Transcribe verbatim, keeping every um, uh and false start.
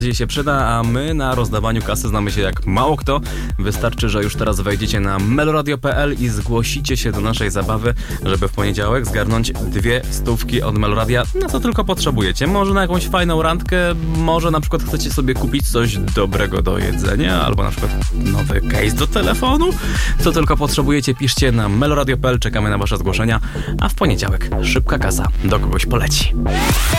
się przyda, a my na rozdawaniu kasy znamy się jak mało kto. Wystarczy, że już teraz wejdziecie na meloradio kropka p l i zgłosicie się do naszej zabawy, żeby w poniedziałek zgarnąć dwie stówki od Meloradia. Na co tylko potrzebujecie. Może na jakąś fajną randkę, może na przykład chcecie sobie kupić coś dobrego do jedzenia, albo na przykład nowy case do telefonu. Co tylko potrzebujecie, piszcie na meloradio kropka p l, czekamy na wasze zgłoszenia, a w poniedziałek szybka kasa do kogoś poleci.